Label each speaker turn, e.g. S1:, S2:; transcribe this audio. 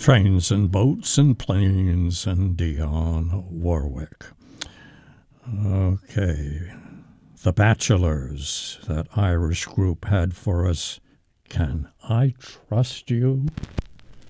S1: Trains and boats and planes and Dionne Warwick. Okay. The Bachelors, that Irish group, had for us Can I Trust You?